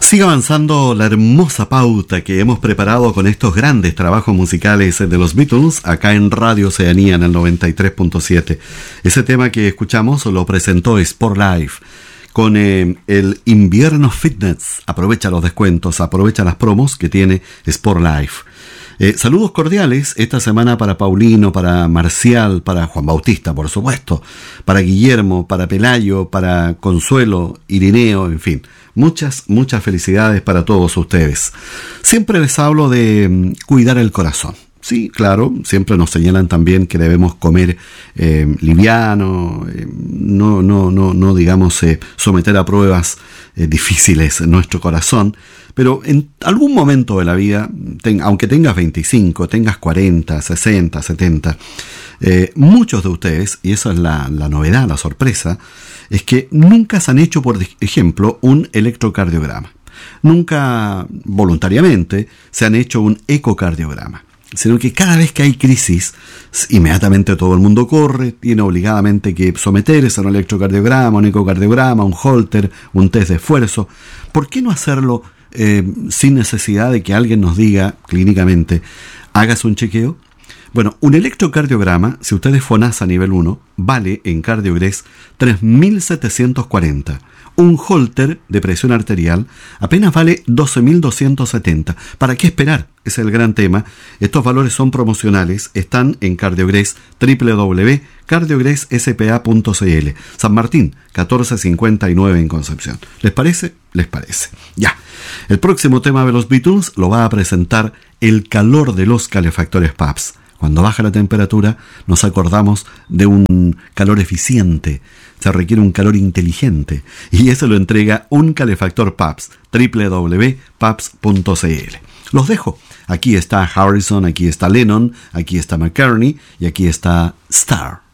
Sigue avanzando la hermosa pauta que hemos preparado con estos grandes trabajos musicales de los Beatles acá en Radio Oceanía en el 93.7. Ese tema que escuchamos lo presentó Sport Life con el Invierno Fitness. Aprovecha los descuentos, aprovecha las promos que tiene Sport Life. Saludos cordiales esta semana para Paulino, para Marcial, para Juan Bautista, por supuesto, para Guillermo, para Pelayo, para Consuelo, Irineo, en fin. Muchas felicidades para todos ustedes. Siempre les hablo de cuidar el corazón. Sí, claro, siempre nos señalan también que debemos comer liviano, no digamos someter a pruebas difíciles nuestro corazón, pero en algún momento de la vida, aunque tengas 25, tengas 40, 60, 70, muchos de ustedes, y esa es la novedad, la sorpresa, es que nunca se han hecho, por ejemplo, un electrocardiograma. Nunca voluntariamente se han hecho un ecocardiograma, sino que cada vez que hay crisis, inmediatamente todo el mundo corre, tiene obligadamente que someterse a un electrocardiograma, un ecocardiograma, un Holter, un test de esfuerzo. ¿Por qué no hacerlo sin necesidad de que alguien nos diga clínicamente, hágase un chequeo? Bueno, un electrocardiograma, si usted es FONASA nivel 1, vale en CardioGress 3.740. Un Holter de presión arterial apenas vale 12.270. ¿Para qué esperar? Ese es el gran tema. Estos valores son promocionales, están en CardioGress, www.cardiogressspa.cl. San Martín, 1459 en Concepción. ¿Les parece? Les parece. Ya. El próximo tema de los Beatles lo va a presentar el calor de los calefactores PAPS. Cuando baja la temperatura, nos acordamos de un calor eficiente. Se requiere un calor inteligente. Y eso lo entrega un calefactor PAPS. www.paps.cl. Los dejo. Aquí está Harrison, aquí está Lennon, aquí está McCartney y aquí está Starr.